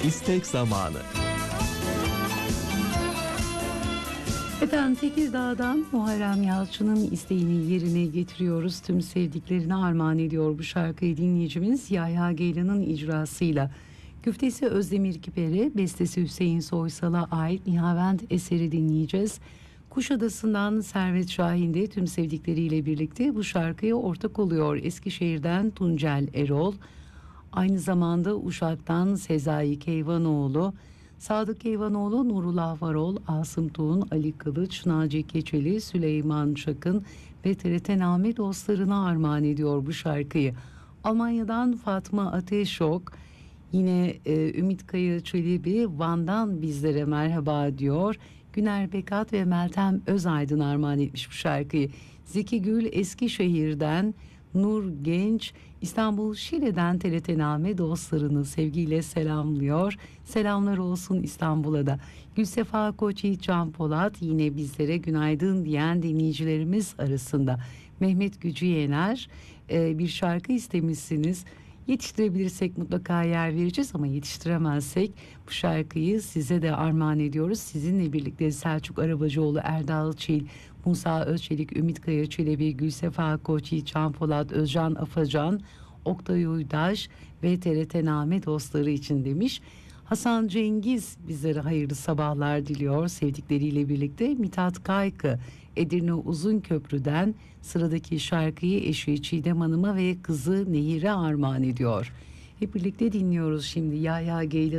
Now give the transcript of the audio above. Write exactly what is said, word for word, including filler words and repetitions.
İstek zamanı. Efendim Tekirdağ'dan Muharrem Yalçın'ın isteğini yerine getiriyoruz. Tüm sevdiklerine armağan ediyor bu şarkıyı dinleyicimiz Yahya Geylan'ın icrasıyla. Güftesi Özdemir Kiper'e, bestesi Hüseyin Soysal'a ait Nihavent eseri dinleyeceğiz. Kuşadası'ndan Servet Şahin de tüm sevdikleriyle birlikte bu şarkıya ortak oluyor. Eskişehir'den Tuncel Erol, aynı zamanda Uşak'tan Sezai Keyvanoğlu, Sadık Keyvanoğlu, Nurullah Varol, Asım Tuğun, Ali Kılıç, Naci Keçeli, Süleyman Çakın ve T R T Name dostlarına armağan ediyor bu şarkıyı. Almanya'dan Fatma Ateşok, yine e, Ümit Kaya Çelebi Van'dan bizlere merhaba diyor. Güner Bekat ve Meltem Özaydın armağan etmiş bu şarkıyı. Zeki Gül Eskişehir'den, Nur Genç İstanbul Şile'den T R T Name dostlarını sevgiyle selamlıyor. Selamlar olsun İstanbul'a da. Gülsefa Koçyiğit Can Polat yine bizlere günaydın diyen dinleyicilerimiz arasında. Mehmet Gücü Yener, e, bir şarkı istemişsiniz. Yetiştirebilirsek mutlaka yer vereceğiz ama yetiştiremezsek bu şarkıyı size de armağan ediyoruz. Sizinle birlikte Selçuk Arabacıoğlu, Erdal Çil, Musa Özçelik, Ümit Kaya Çelebi, Gülsefa Koçyiğit Can Polat, Özcan Afacan, Oktay Uydaş ve T R T Name dostları için demiş. Hasan Cengiz bizlere hayırlı sabahlar diliyor sevdikleriyle birlikte. Mithat Kaykı Edirne Uzunköprü'den sıradaki şarkıyı eşi Çiğdem Hanım'a ve kızı Nehir'e armağan ediyor. Hep birlikte dinliyoruz şimdi Yahya Geylan.